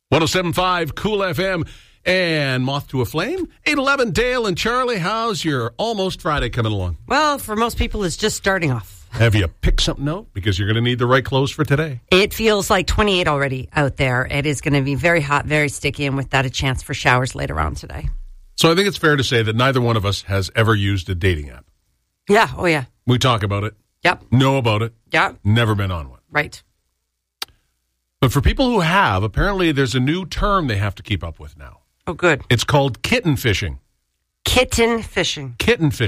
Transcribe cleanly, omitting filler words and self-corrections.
107.5 Cool FM and Moth to a Flame. 811 Dale and Charlie, how's your almost Friday coming along? Well, for most people, it's just starting off. Have you picked something out? Because you're going to need the right clothes for today. It feels like 28 already out there. It is going to be very hot, very sticky, and with that, a chance for showers later on today. So I think it's fair to say that neither one of us has ever used a dating app. Yeah, oh yeah. We talk about it. Yep. Know about it. Yep. Never been on one. Right. But for people who have, apparently there's a new term they have to keep up with now. Oh, good. It's called kitten fishing. Kitten fishing. Kitten fishing.